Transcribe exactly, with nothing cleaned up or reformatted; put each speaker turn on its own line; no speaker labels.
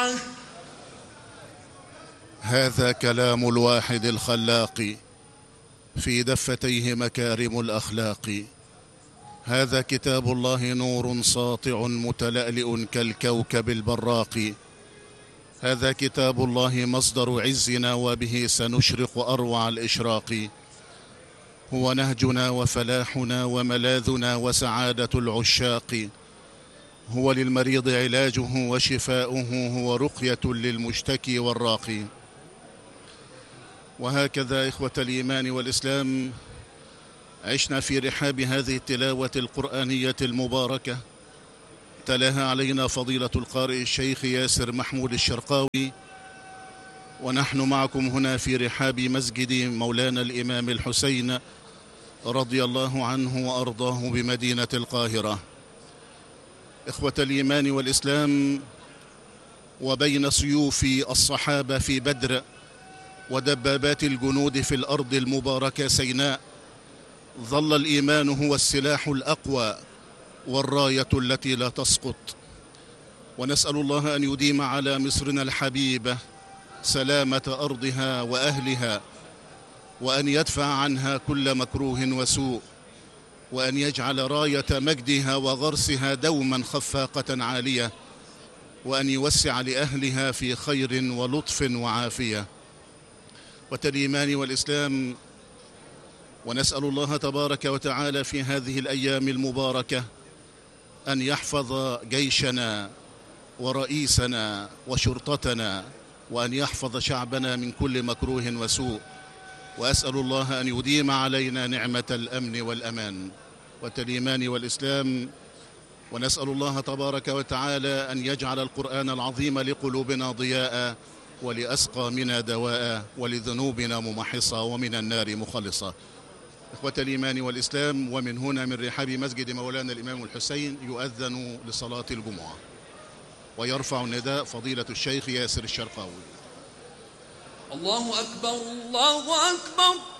الجمعة.
هذا كلام الواحد الخلاق، في دفتيه مكارم الأخلاق. هذا كتاب الله نور ساطع متلألئ كالكوكب البراق. هذا كتاب الله مصدر عزنا، وبه سنشرق أروع الإشراق. هو نهجنا وفلاحنا وملاذنا وسعادة العشاق. هو للمريض علاجه وشفاؤه، هو رقية للمشتكي والراقي. وهكذا إخوة الإيمان والإسلام عشنا في رحاب هذه التلاوة القرآنية المباركة، تلاها علينا فضيلة القارئ الشيخ ياسر محمود الشرقاوي، ونحن معكم هنا في رحاب مسجد مولانا الإمام الحسين رضي الله عنه وأرضاه بمدينة القاهرة. إخوة الإيمان والإسلام، وبين سيوف الصحابة في بدر ودبابات الجنود في الأرض المباركة سيناء، ظل الإيمان هو السلاح الأقوى والراية التي لا تسقط. ونسأل الله أن يديم على مصرنا الحبيبة سلامة أرضها وأهلها، وأن يدفع عنها كل مكروه وسوء، وأن يجعل راية مجدها وغرسها دوما خفاقة عالية، وأن يوسع لأهلها في خير ولطف وعافية. والإيمان والإسلام، ونسأل الله تبارك وتعالى في هذه الأيام المباركة أن يحفظ جيشنا ورئيسنا وشرطتنا، وأن يحفظ شعبنا من كل مكروه وسوء. وأسأل الله أن يديم علينا نعمة الأمن والأمان والإيمان والإسلام. ونسأل الله تبارك وتعالى أن يجعل القرآن العظيم لقلوبنا ضياء، ولأسقامنا دواء، ولذنوبنا ممحصة، ومن النار مخلصة. إخوة الإيمان والإسلام، ومن هنا من رحاب مسجد مولانا الإمام الحسين يؤذن لصلاة الجمعة، ويرفع النداء فضيلة الشيخ ياسر الشرقاوي.
الله أكبر، الله أكبر.